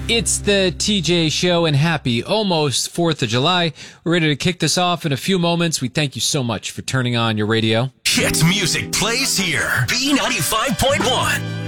It's the TJ Show, and happy almost 4th of July. We're ready to kick this off in a few moments. We thank you so much for turning on your radio. Hit music plays here. B95.1.